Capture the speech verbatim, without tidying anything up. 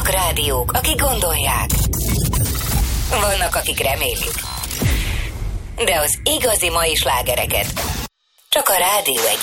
rádiók, akik gondolják. Vannak, akik remélik. De az igazi mai slágereket csak a Rádió egy